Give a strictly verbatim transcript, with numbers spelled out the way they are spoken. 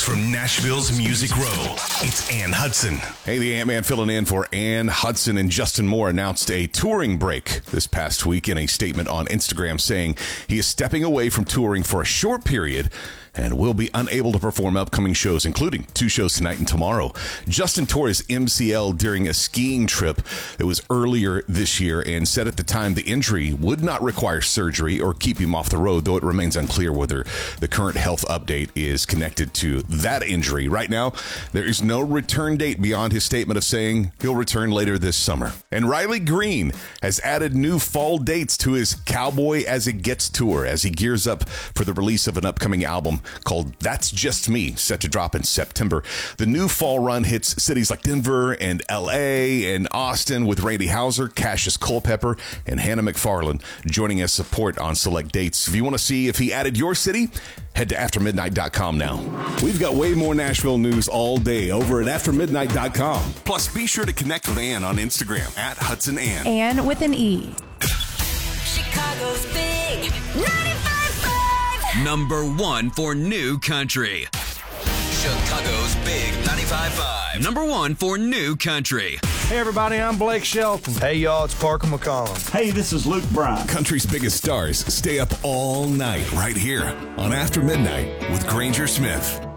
news from Nashville's Music Row. It's Ann Hudson. Hey, the Ant-Man filling in for Ann Hudson, and Justin Moore announced a touring break this past week in a statement on Instagram saying he is stepping away from touring for a short period and will be unable to perform upcoming shows, including two shows tonight and tomorrow. Justin tore his M C L during a skiing trip that was earlier this year and said at the time the injury would not require surgery or keep him off the road, though it remains unclear whether the current health update is connected to that injury. Right now, there is no return date beyond his statement of saying he'll return later this summer. And Riley Green has added new fall dates to his Cowboy As It Gets tour as he gears up for the release of an upcoming album called That's Just Me, set to drop in September. The new fall run hits cities like Denver and L A and Austin, with Randy Houser, Cassius Culpepper, and Hannah McFarlane joining as support on select dates. If you want to see if he added your city, head to after midnight dot com now. We've got way more Nashville news all day over at after midnight dot com. Plus, be sure to connect with Ann on Instagram at Hudson Ann. Ann with an E. Chicago's big ninety-five. Number one for new country. Chicago's big ninety-five point five. Number one for new country. Hey everybody, I'm Blake Shelton. Hey y'all, it's Parker McCollum. Hey, this is Luke Bryan. Country's biggest stars stay up all night right here on After Midnight with Granger Smith.